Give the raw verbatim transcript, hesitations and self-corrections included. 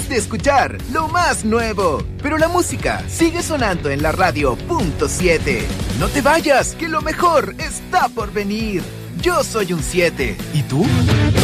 de escuchar lo más nuevo. Pero la música sigue sonando en la radio punto siete. No te vayas, que lo mejor está por venir. Yo soy un siete. ¿Y tú?